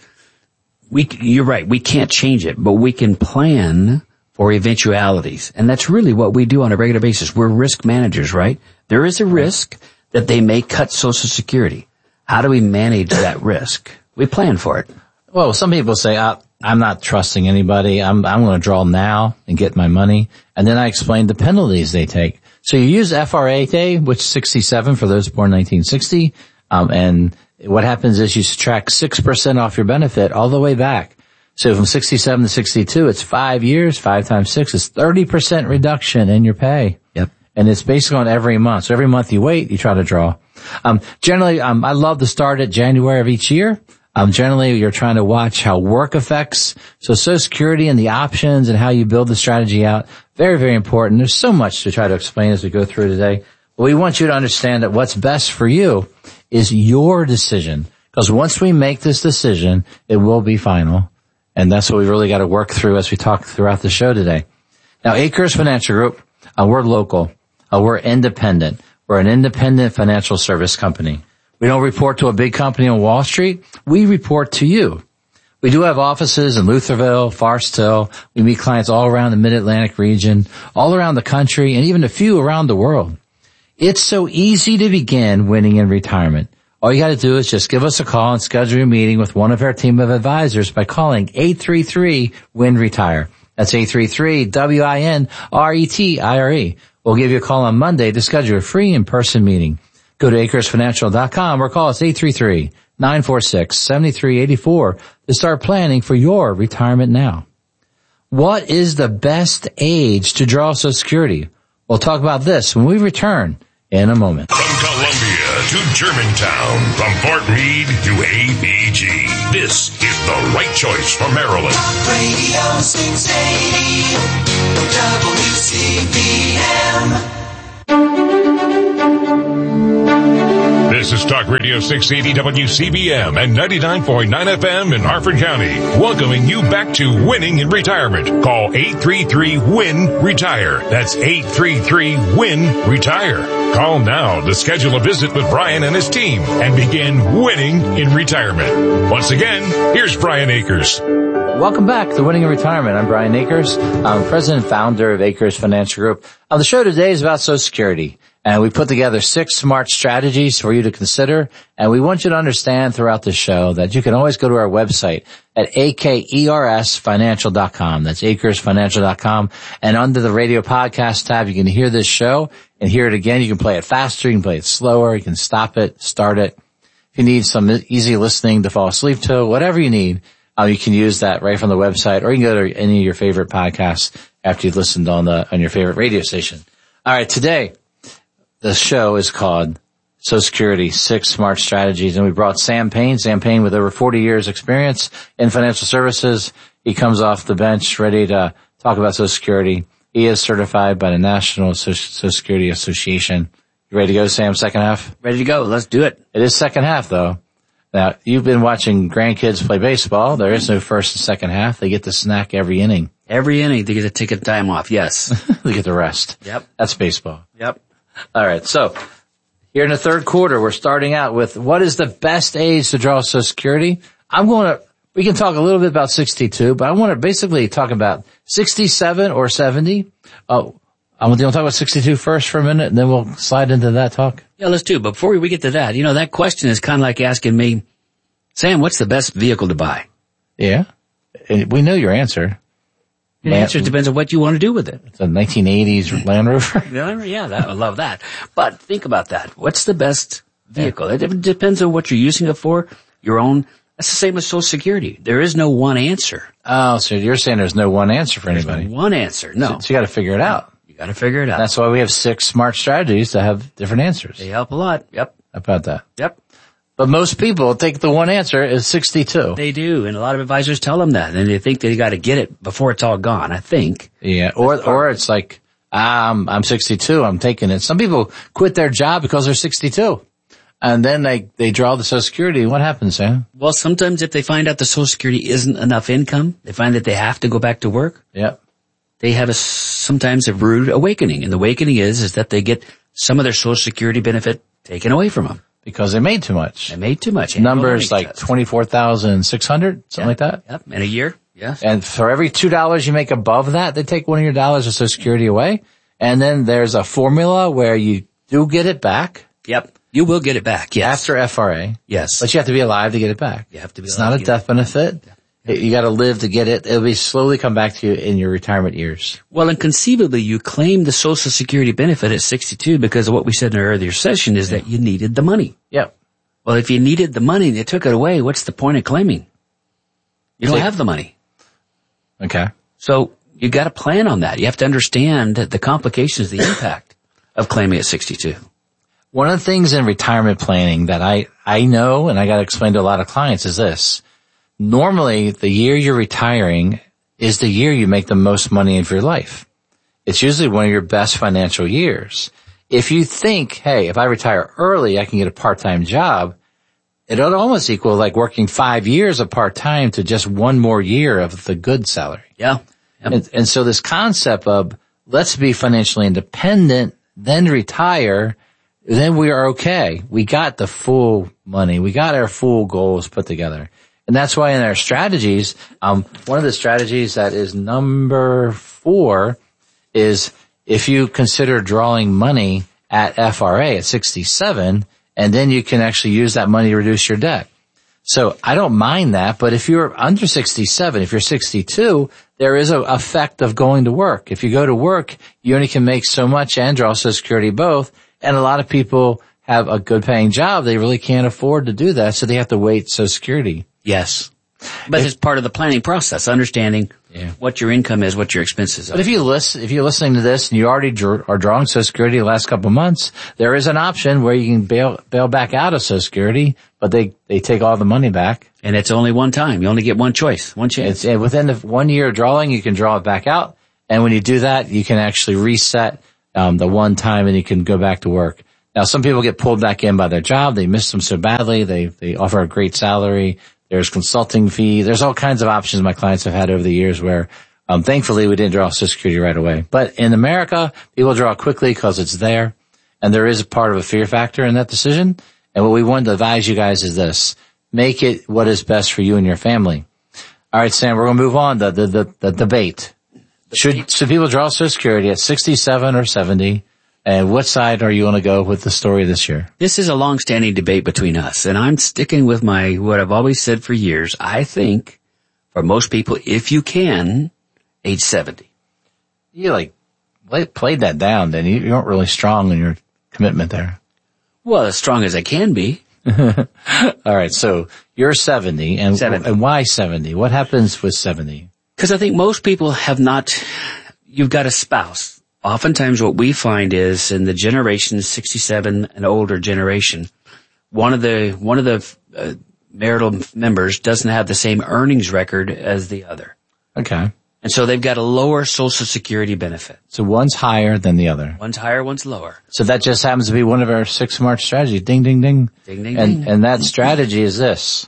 you're right, we can't change it, but we can plan for eventualities. And that's really what we do on a regular basis. We're risk managers, right? There is a risk that they may cut Social Security. How do we manage that risk? We plan for it. Well, some people say, I'm not trusting anybody. I'm going to draw now and get my money. And then I explain the penalties they take. So you use FRA day, which is 67 for those born 1960. And what happens is you subtract 6% off your benefit all the way back. So from 67 to 62, it's 5 years, 5 times 6 is 30% reduction in your pay. Yep. And it's basically on every month. So every month you wait, you try to draw. Generally, I love to start at January of each year. Generally, you're trying to watch how work affects. So Social Security and the options and how you build the strategy out. Very, very important. There's so much to try to explain as we go through today. But we want you to understand that what's best for you is your decision. Because once we make this decision, it will be final. And that's what we really got to work through as we talk throughout the show today. Now, Acres Financial Group, we're local. We're independent. We're an independent financial service company. We don't report to a big company on Wall Street. We report to you. We do have offices in Lutherville, Forest Hill. We meet clients all around the Mid-Atlantic region, all around the country, and even a few around the world. It's so easy to begin winning in retirement. All you got to do is just give us a call and schedule a meeting with one of our team of advisors by calling 833-WIN-RETIRE. That's 833-WINRETIRE. We'll give you a call on Monday to schedule a free in-person meeting. Go to acresfinancial.com or call us 833-946-7384 to start planning for your retirement now. What is the best age to draw Social Security? We'll talk about this when we return in a moment. From Columbia to Germantown, from Fort Meade to ABG, this is the right choice for Maryland. Talk Radio 680 WCBM. This is Talk Radio 680 WCBM and 99.9 FM in Harford County, welcoming you back to winning in retirement. Call 833-WIN-RETIRE. That's 833-WIN-RETIRE. Call now to schedule a visit with Brian and his team and begin winning in retirement. Once again, here's Brian Akers. Welcome back to Winning in Retirement. I'm Brian Akers. I'm president and founder of Akers Financial Group. The show today is about Social Security. And we put together 6 smart strategies for you to consider. And we want you to understand throughout the show that you can always go to our website at AKERSfinancial.com. That's AkersFinancial.com. And under the radio podcast tab, you can hear this show and hear it again. You can play it faster. You can play it slower. You can stop it, start it. If you need some easy listening to fall asleep to, whatever you need, you can use that right from the website, or you can go to any of your favorite podcasts after you've listened on your favorite radio station. All right, today, the show is called Social Security, 6 Smart Strategies, and we brought Sam Payne. Sam Payne with over 40 years experience in financial services. He comes off the bench ready to talk about Social Security. He is certified by the National Social Security Association. You ready to go, Sam, second half? Ready to go. Let's do it. It is second half, though. Now, you've been watching grandkids play baseball. There is no first and second half. They get the snack every inning. Every inning, they get to take a time off, yes. They get the rest. Yep. That's baseball. Yep. All right, so here in the third quarter, we're starting out with what is the best age to draw Social Security? We can talk a little bit about 62, but I want to basically talk about 67 or 70. I'm going to talk about 62 first for a minute, and then we'll slide into that talk. Yeah, let's do it. Before we get to that, that question is kind of like asking me, Sam, what's the best vehicle to buy? Yeah, we know your answer. The answer depends on what you want to do with it. It's a 1980s Land Rover. Yeah, I love that. But think about that. What's the best vehicle? Yeah. It depends on what you're using it for. Your own. That's the same as Social Security. There is no one answer. Oh, so you're saying there's no one answer for anybody? There's no one answer. No. So you got to figure it out. You got to figure it out. That's why we have 6 smart strategies to have different answers. They help a lot. Yep. How about that? Yep. But most people think the one answer is 62. They do, and a lot of advisors tell them that, and they think they got to get it before it's all gone, I think. Yeah, or it's like, I'm 62, I'm taking it. Some people quit their job because they're 62. And then they draw the Social Security. What happens, Sam? Well, sometimes if they find out the Social Security isn't enough income, they find that they have to go back to work. Yep. They have sometimes a rude awakening, and the awakening is that they get some of their Social Security benefit taken away from them. Because they made too much. They made too much. Numbers like 24,600, something like that. Yep. In a year. Yeah. And for every $2 you make above that, they take one of your dollars of Social Security away. And then there's a formula where you do get it back. Yep. You will get it back. Yes. After FRA. Yes. But you have to be alive to get it back. You have to be alive. It's not a death benefit. Yeah. You got to live to get it. It'll be slowly come back to you in your retirement years. Well, and conceivably, you claim the Social Security benefit at 62 because of what we said in our earlier session is that you needed the money. Yep. Well, if you needed the money and they took it away, what's the point of claiming? You don't have the money. Okay. So you got to plan on that. You have to understand the complications, the impact of claiming at 62. One of the things in retirement planning that I know, and I got to explain to a lot of clients, is this. Normally, the year you're retiring is the year you make the most money of your life. It's usually one of your best financial years. If you think, hey, if I retire early, I can get a part-time job, it'll almost equal like working 5 years of part-time to just one more year of the good salary. Yeah. Yep. And so this concept of let's be financially independent, then retire, then we are okay. We got the full money. We got our full goals put together. And that's why in our strategies, one of the strategies that is number 4 is if you consider drawing money at FRA at 67, and then you can actually use that money to reduce your debt. So I don't mind that, but if you're under 67, if you're 62, there is a effect of going to work. If you go to work, you only can make so much and draw Social Security both. And a lot of people have a good paying job. They really can't afford to do that. So they have to wait Social Security. Yes. But it's part of the planning process, understanding what your income is, what your expenses are. But if you're listening to this and you already are drawing Social Security the last couple of months, there is an option where you can bail back out of Social Security, but they take all the money back. And it's only one time. You only get one choice, one chance. Within the 1 year of drawing, you can draw it back out. And when you do that, you can actually reset the one time and you can go back to work. Now, some people get pulled back in by their job. They miss them so badly. They offer a great salary. There's consulting fee. There's all kinds of options my clients have had over the years where, thankfully we didn't draw Social Security right away. But in America, people draw quickly because it's there. And there is a part of a fear factor in that decision. And what we want to advise you guys is this. Make it what is best for you and your family. All right, Sam, we're going to move on to the debate. Should people draw Social Security at 67 or 70? And what side are you going to go with the story this year? This is a long-standing debate between us, and I'm sticking with what I've always said for years. I think, for most people, if you can, age 70. You played that down, then you weren't really strong in your commitment there. Well, as strong as I can be. All right, so you're 70, and why 70? What happens with 70? Because I think most people you've got a spouse. Oftentimes what we find is in the generation 67 and older generation, one of the marital members doesn't have the same earnings record as the other. Okay. And so they've got a lower Social Security benefit. So one's higher than the other. One's higher, one's lower. So that just happens to be one of our 6 March strategies. Ding, ding, ding. Ding, ding, ding. And that strategy is this.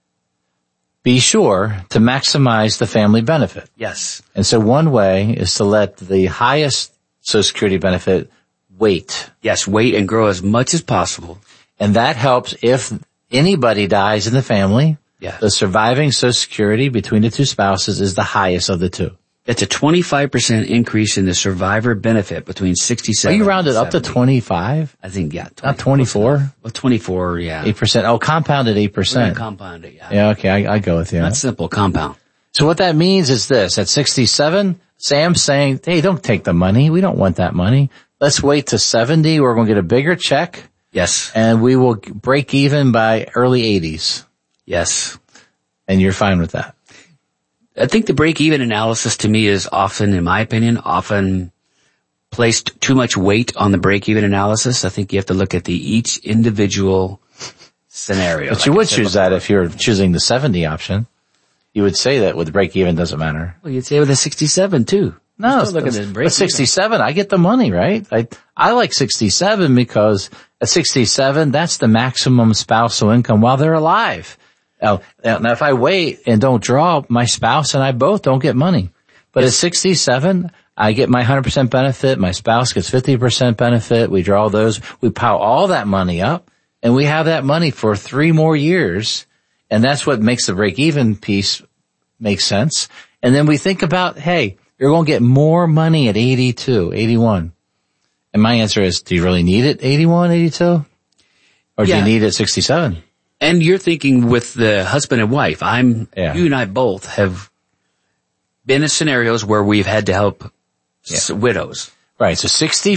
Be sure to maximize the family benefit. Yes. And so one way is to let the highest Social Security benefit wait. Yes, wait and grow as much as possible. And that helps if anybody dies in the family. Yes. The surviving Social Security between the two spouses is the highest of the two. It's a 25% increase in the survivor benefit between 67 and 70. Are you rounded up to 25? I think, yeah. 20. Not 24? Well, 24, yeah. 8%. Oh, compounded 8%. Compound it, yeah. Yeah, okay, I go with you. Not simple, compound. So what that means is this. At 67, Sam's saying, hey, don't take the money. We don't want that money. Let's wait to 70. We're going to get a bigger check. Yes. And we will break even by early 80s. Yes. And you're fine with that? I think the break-even analysis to me is often, in my opinion, placed too much weight on the break-even analysis. I think you have to look at each individual scenario. But you would choose that if you're choosing the 70 option. You would say that with the break-even doesn't matter. Well, you'd say with a 67 too. No, but 67, I get the money, right? I like 67 because at 67, that's the maximum spousal income while they're alive. Now, if I wait and don't draw, my spouse and I both don't get money. But at 67, I get my 100% benefit. My spouse gets 50% benefit. We draw those. We pile all that money up, and we have that money for 3 more years. And that's what makes the break-even piece make sense. And then we think about, hey, you're going to get more money at 82, 81. And my answer is, do you really need it 81, 82? Or do you need it at 67? And you're thinking with the husband and wife. You and I both have been in scenarios where we've had to help widows. Right. So 60%,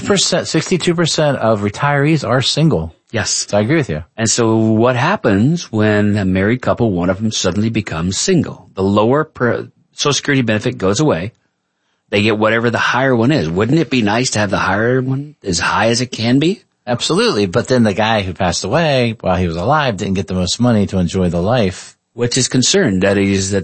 62% of retirees are single. Yes. So I agree with you. And so what happens when a married couple, one of them suddenly becomes single? The lower Social Security benefit goes away. They get whatever the higher one is. Wouldn't it be nice to have the higher one as high as it can be? Absolutely. But then the guy who passed away while he was alive didn't get the most money to enjoy the life. What's his concern? That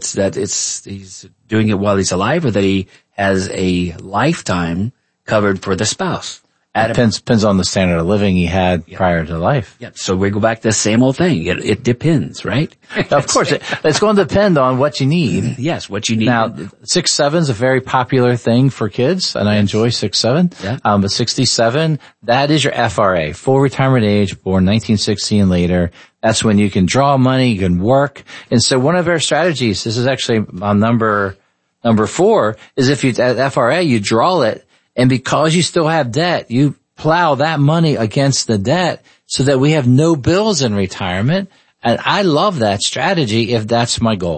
he's doing it while he's alive, or that he has a lifetime covered for the spouse? Depends on the standard of living he had prior to life. Yeah. So we go back to the same old thing. It depends, right? Of course. It's going to depend on what you need. Yes, what you need. Now, 6-7 is a very popular thing for kids, and I enjoy 6-7. Yeah. But 67, that is your FRA, full retirement age, born 1960 and later. That's when you can draw money, you can work. And so one of our strategies, this is actually on number 4, is if you, at FRA, you draw it, and because you still have debt, you plow that money against the debt so that we have no bills in retirement. And I love that strategy if that's my goal.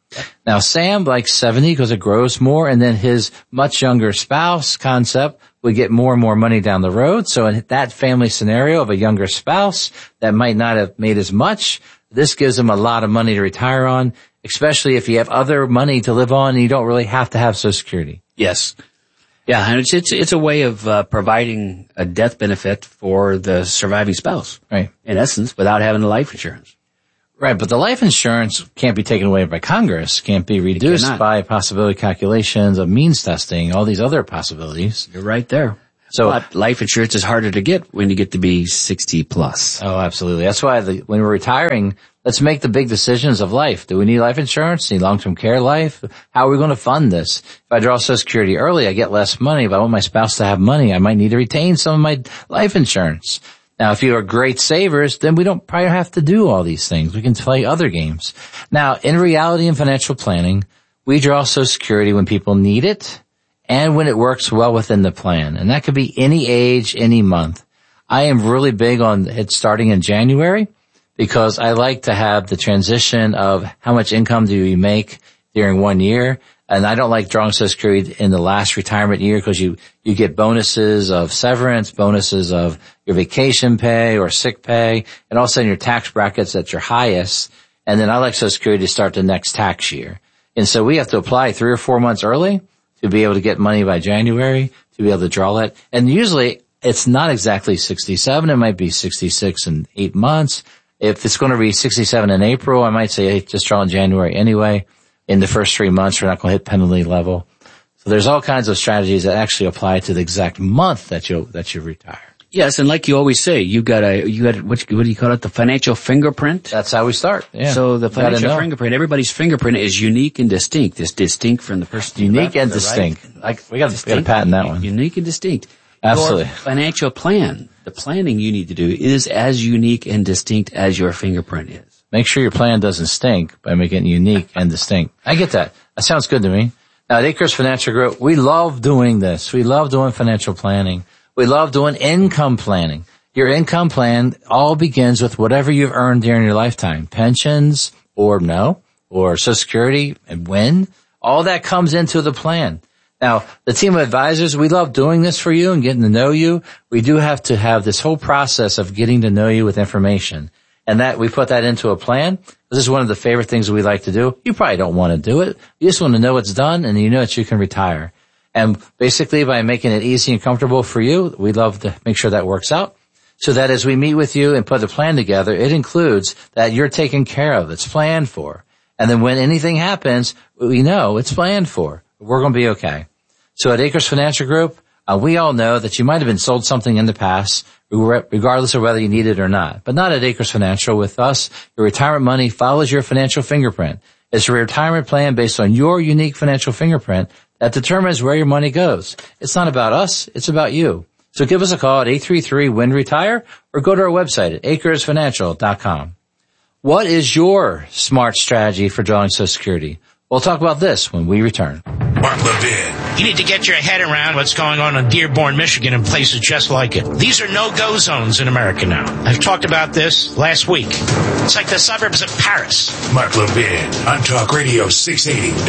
Now, Sam likes 70 because it grows more, and then his much younger spouse concept would get more and more money down the road. So in that family scenario of a younger spouse that might not have made as much, this gives them a lot of money to retire on, especially if you have other money to live on and you don't really have to have Social Security. Yes. Yeah, and it's a way of providing a death benefit for the surviving spouse. Right. In essence, without having the life insurance. Right, but the life insurance can't be taken away by Congress, can't be reduced by possibility calculations of means testing, all these other possibilities. You're right there. So but life insurance is harder to get when you get to be 60 plus. Oh, absolutely. That's why when we're retiring, let's make the big decisions of life. Do we need life insurance? Need long-term care life? How are we going to fund this? If I draw Social Security early, I get less money. If I want my spouse to have money, I might need to retain some of my life insurance. Now, if you are great savers, then we don't probably have to do all these things. We can play other games. Now, in reality and financial planning, we draw Social Security when people need it and when it works well within the plan. And that could be any age, any month. I am really big on it starting in January because I like to have the transition of how much income do you make during 1 year. And I don't like drawing Social Security in the last retirement year because you get bonuses of severance, bonuses of your vacation pay or sick pay, and all of a sudden your tax bracket's at your highest. And then I like Social Security to start the next tax year. And so we have to apply 3 or 4 months early to be able to get money by January, to be able to draw that. And usually it's not exactly 67. It might be 66 in 8 months. If it's going to be 67 in April, I might say, hey, just draw in January anyway. In the first 3 months, we're not going to hit penalty level. So there's all kinds of strategies that actually apply to the exact month that you retire. Yes, and like you always say, you got what do you call it? The financial fingerprint. That's how we start. Yeah. So the financial fingerprint, everybody's fingerprint is unique and distinct. It's distinct from the person. Unique and distinct. Right? We got to patent that one. Unique and distinct. Absolutely. Your financial plan, the planning you need to do is as unique and distinct as your fingerprint is. Make sure your plan doesn't stink by making it unique and distinct. I get that. That sounds good to me. Now, at Acres Financial Group, we love doing this. We love doing financial planning. We love doing income planning. Your income plan all begins with whatever you've earned during your lifetime. Pensions or Social Security and when. All that comes into the plan. Now, the team of advisors, we love doing this for you and getting to know you. We do have to have this whole process of getting to know you with information. And that we put that into a plan. This is one of the favorite things we like to do. You probably don't want to do it. You just want to know it's done and you know that you can retire. And basically by making it easy and comfortable for you, we love to make sure that works out. So that as we meet with you and put the plan together, it includes that you're taken care of. It's planned for. And then when anything happens, we know it's planned for. We're going to be okay. So at Acres Financial Group, we all know that you might have been sold something in the past, regardless of whether you need it or not. But not at Acres Financial. With us, your retirement money follows your financial fingerprint. It's a retirement plan based on your unique financial fingerprint that determines where your money goes. It's not about us. It's about you. So give us a call at 833-WIN-RETIRE or go to our website at acresfinancial.com. What is your smart strategy for drawing Social Security? We'll talk about this when we return. Mark Levin. You need to get your head around what's going on in Dearborn, Michigan, and places just like it. These are no-go zones in America now. I've talked about this last week. It's like the suburbs of Paris. Mark Levin on Talk Radio 680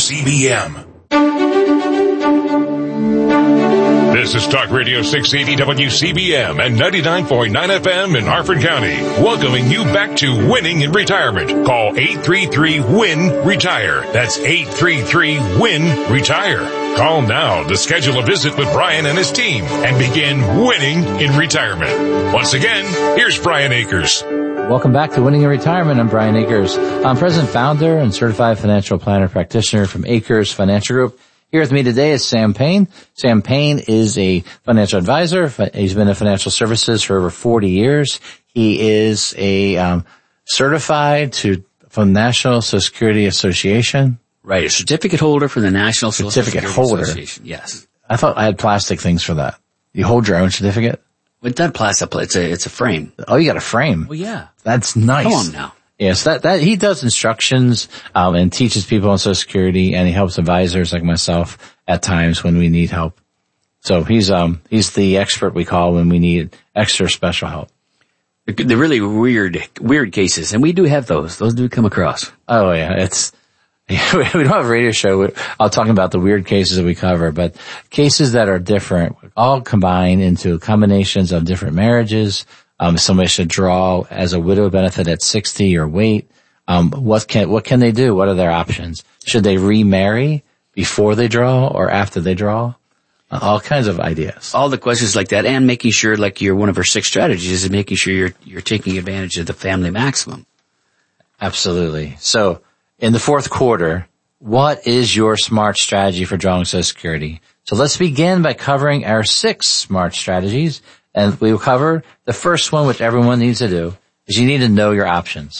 WCBM. This is Talk Radio 680 WCBM and 99.9 FM in Harford County. Welcoming you back to Winning in Retirement. Call 833-WIN-RETIRE. That's 833-WIN-RETIRE. Call now to schedule a visit with Brian and his team and begin winning in retirement. Once again, here's Brian Akers. Welcome back to Winning in Retirement. I'm Brian Akers. I'm president, founder, and certified financial planner practitioner from Acres Financial Group. Here with me today is Sam Payne. Sam Payne is a financial advisor. He's been in financial services for over 40 years. He is a certified from National Social Security Association. Right, a certificate holder from the National Social Security Association. Yes. I thought I had plastic things for that. You hold your own certificate? With that plastic, it's a frame. Oh, you got a frame? Well, yeah. That's nice. Come on now. Yes, that he does instructions, and teaches people on Social Security, and he helps advisors like myself at times when we need help. So he's the expert we call when we need extra special help. The really weird cases, and we do have those. Those do come across. Oh yeah, We don't have a radio show. I'm talking about the weird cases that we cover, but cases that are different, all combine into combinations of different marriages. Somebody should draw as a widow benefit at 60 or wait. What can they do? What are their options? Should they remarry before they draw or after they draw? All kinds of ideas. All the questions like that, and making sure, like one of our 6 strategies is making sure you're taking advantage of the family maximum. Absolutely. So in the fourth quarter, what is your smart strategy for drawing Social Security? So let's begin by covering our 6 smart strategies. And we will cover the first one, which everyone needs to do, is you need to know your options.